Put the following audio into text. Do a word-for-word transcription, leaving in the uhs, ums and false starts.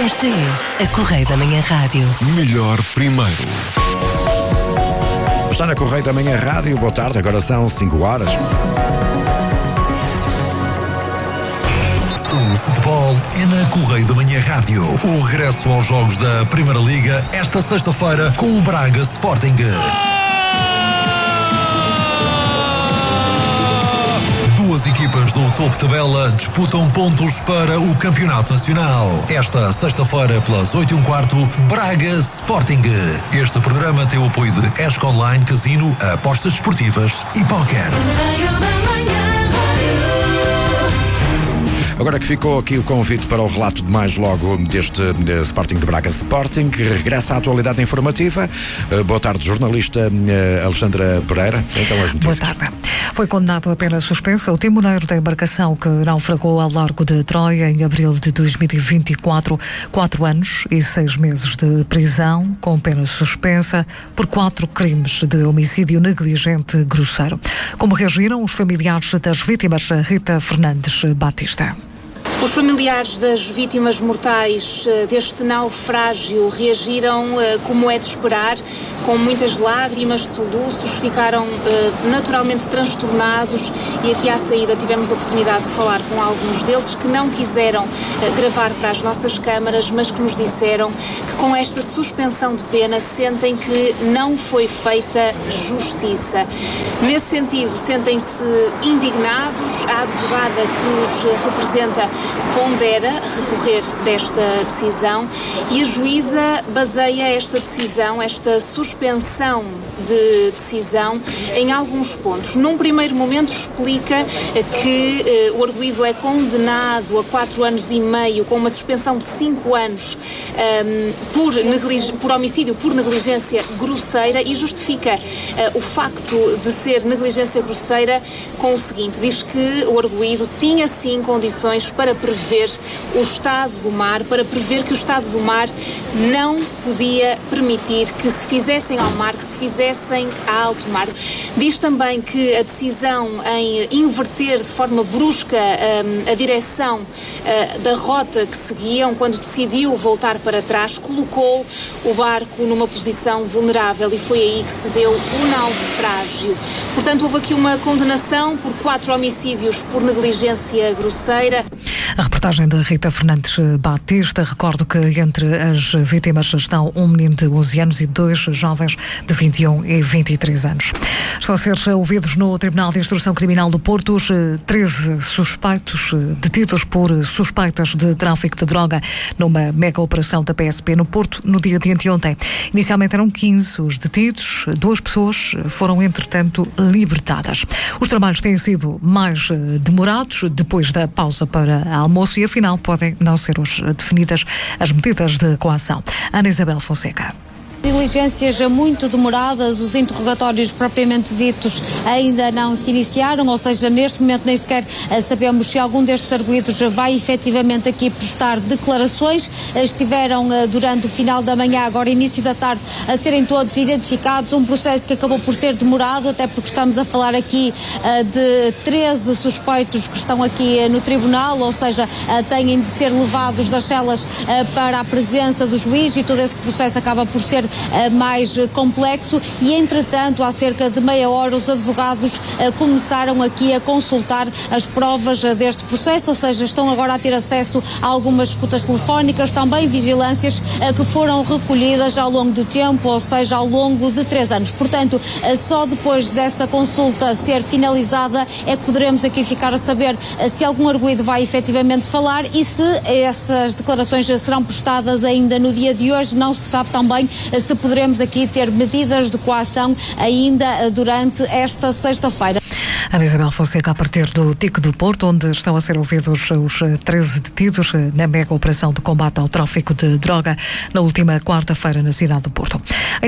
Esta é a Correio da Manhã Rádio. Melhor primeiro. Está na Correio da Manhã Rádio. Boa tarde, agora são cinco horas. O futebol é na Correio da Manhã Rádio. O regresso aos jogos da Primeira Liga esta sexta-feira com o Braga Sporting. Duas equipas do topo tabela disputam pontos para o Campeonato Nacional. Esta sexta-feira, pelas oito e um quarto, Braga Sporting. Este programa tem o apoio de Esco Online, Casino, apostas esportivas e póquer. Agora que ficou aqui o convite para o relato de mais logo deste de Sporting de Braga Sporting, que regressa à atualidade informativa. Uh, boa tarde, jornalista uh, Alexandra Pereira. Então as notícias. Boa tarde. Foi condenado a pena suspensa o timoneiro da embarcação que naufragou ao largo de Troia em abril de dois mil e vinte e quatro. Quatro anos e seis meses de prisão, com pena suspensa por quatro crimes de homicídio negligente grosseiro. Como reagiram os familiares das vítimas? Rita Fernandes Batista. Os familiares das vítimas mortais deste naufrágio reagiram como é de esperar, com muitas lágrimas, soluços, ficaram naturalmente transtornados, e aqui à saída tivemos a oportunidade de falar com alguns deles que não quiseram gravar para as nossas câmaras, mas que nos disseram que com esta suspensão de pena sentem que não foi feita justiça. Nesse sentido, sentem-se indignados. A advogada que os representa pondera recorrer desta decisão e a juíza baseia esta decisão, esta suspensão de decisão, em alguns pontos. Num primeiro momento explica que eh, o arguido é condenado a quatro anos e meio com uma suspensão de cinco anos um, por, neglig- por homicídio por negligência grosseira, e justifica uh, o facto de ser negligência grosseira com o seguinte: diz que o arguido tinha sim condições para prever o estado do mar, para prever que o estado do mar não podia permitir que se fizessem ao mar, que se fizessem a alto mar. Diz também que a decisão em inverter de forma brusca um, a direção uh, da rota que seguiam, quando decidiu voltar para trás, colocou o barco numa posição vulnerável, e foi aí que se deu o naufrágio. Portanto, houve aqui uma condenação por quatro homicídios por negligência grosseira. A reportagem da Rita Fernandes Batista. Recordo que entre as vítimas estão um menino de onze anos e dois jovens de vinte e um e vinte e três anos. Estão a ser ouvidos no Tribunal de Instrução Criminal do Porto os treze suspeitos detidos por suspeitas de tráfico de droga numa mega operação da P S P no Porto no dia de anteontem. Inicialmente eram quinze os detidos, duas pessoas foram entretanto libertadas. Os trabalhos têm sido mais demorados depois da pausa para almoço e afinal podem não ser hoje definidas as medidas de coação. Ana Isabel Fonseca. Diligências muito demoradas, os interrogatórios propriamente ditos ainda não se iniciaram, ou seja, neste momento nem sequer sabemos se algum destes arguidos vai efetivamente aqui prestar declarações. Estiveram durante o final da manhã, agora início da tarde, a serem todos identificados, um processo que acabou por ser demorado, até porque estamos a falar aqui de treze suspeitos que estão aqui no tribunal, ou seja, têm de ser levados das celas para a presença do juiz, e todo esse processo acaba por ser mais complexo, e entretanto há cerca de meia hora os advogados começaram aqui a consultar as provas deste processo, ou seja, estão agora a ter acesso a algumas escutas telefónicas, também vigilâncias que foram recolhidas ao longo do tempo, ou seja, ao longo de três anos. Portanto, só depois dessa consulta ser finalizada é que poderemos aqui ficar a saber se algum arguido vai efetivamente falar e se essas declarações serão prestadas ainda no dia de hoje. Não se sabe também se poderemos aqui ter medidas de coação ainda durante esta sexta-feira. Ana Isabel Fonseca, a partir do T I C do Porto, onde estão a ser ouvidos os treze detidos na mega operação de combate ao tráfico de droga na última quarta-feira na cidade do Porto.